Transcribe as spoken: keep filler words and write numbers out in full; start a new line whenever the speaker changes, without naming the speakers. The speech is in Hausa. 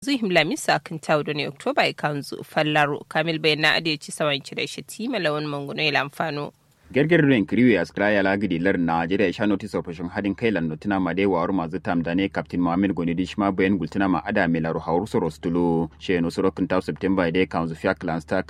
zuhim lamisa kan tawdo ne Oktoba e kanzu fallaro Kamil bayna ade ci sawan cire shi tima lawan manguno ila amfano.
Gerger ren kriwe askraya la gidi lar Nigeria sha notice of operation hadin kai lan notina ma dai waru mazu tam da ne Captain Mohammed Gonidi shima bayan gultina ma ada me laro hauru soro stulo she no soro kan taw September dai kanzu fiya clan star